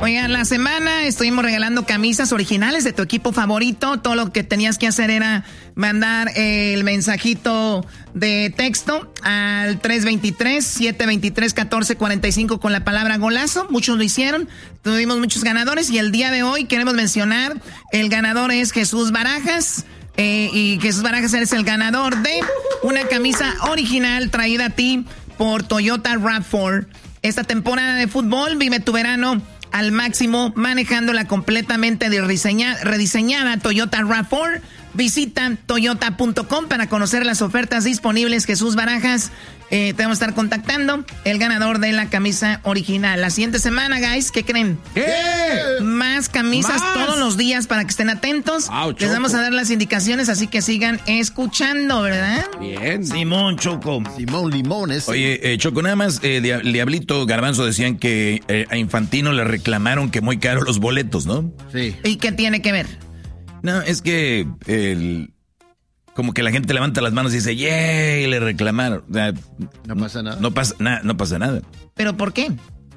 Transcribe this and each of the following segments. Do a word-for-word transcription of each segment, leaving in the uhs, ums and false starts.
Oigan, la semana estuvimos regalando camisas originales de tu equipo favorito. Todo lo que tenías que hacer era mandar el mensajito de texto al tres dos tres, siete dos tres, uno cuatro cuatro cinco con la palabra golazo. Muchos lo hicieron. Tuvimos muchos ganadores y el día de hoy queremos mencionar, el ganador es Jesús Barajas. Eh, y Jesús Barajas eres el ganador de una camisa original traída a ti por Toyota RAV cuatro. Esta temporada de fútbol vive tu verano al máximo manejándola completamente rediseñada, rediseñada Toyota RAV cuatro. Visita toyota punto com para conocer las ofertas disponibles. Jesús Barajas, eh, te vamos a estar contactando, el ganador de la camisa original. La siguiente semana, guys, ¿qué creen? ¿Qué? Más camisas ¿Más? todos los días para que estén atentos. Wow, les vamos a dar las indicaciones, así que sigan escuchando, ¿verdad? Bien. Simón, Choco. Simón Limones. Oye, eh, Choco, nada más, eh, Diablito, Garbanzo decían que eh, a Infantino le reclamaron que muy caros los boletos, ¿no? Sí. ¿Y qué tiene que ver? No, es que el, como que la gente levanta las manos y dice, ¡yay! Y le reclamaron. O sea, no pasa nada. No pasa, na, no pasa nada. ¿Pero por qué?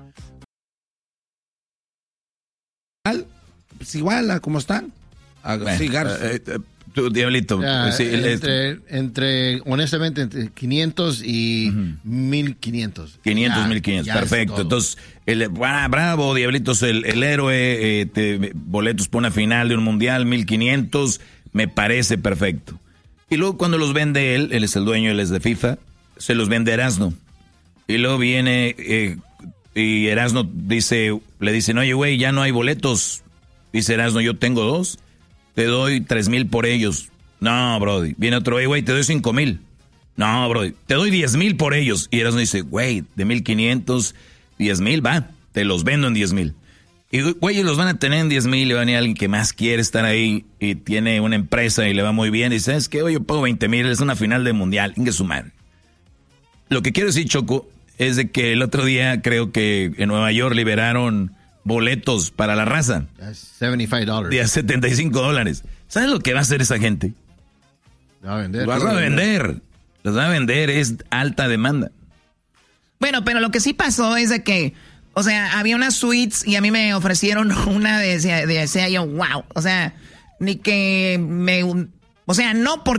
Pues igual a como están. A, bueno, sí, Garza. eh, eh, tú, Diablito. Ya, sí, entre, el, entre, honestamente, entre quinientos y uh-huh. mil quinientos. quinientos, mil quinientos, perfecto. Entonces, el, ah, bravo, Diablitos, el, el héroe, eh, te, boletos por una final de un mundial, mil quinientos, me parece perfecto. Y luego cuando los vende él, él es el dueño, él es de FIFA, se los vende Erasno. Y luego viene, eh, y Erasno dice, le dicen, oye, güey, ya no hay boletos. Dice Erasno, yo tengo dos. Te doy tres mil por ellos. No, brody. Viene otro, güey, te doy cinco mil. No, brody. Te doy diez mil por ellos. Y Erasmo dice, güey, de mil quinientos, diez mil, va. Te los vendo en diez mil. Y, güey, los van a tener en diez mil y va a venir alguien que más quiere estar ahí y tiene una empresa y le va muy bien. Y dice, ¿sabes qué? Oye, yo pago veinte mil, es una final de mundial. Ingue su madre. Lo que quiero decir, Choco, es de que el otro día creo que en Nueva York liberaron boletos para la raza. setenta y cinco dólares. De a setenta y cinco dólares. ¿Sabes lo que va a hacer esa gente? Los va a vender. Los va a vender. Los va a vender. Es alta demanda. Bueno, pero lo que sí pasó es de que, o sea, había unas suites y a mí me ofrecieron una de, de decía yo, wow. O sea, ni que me... O sea, no porque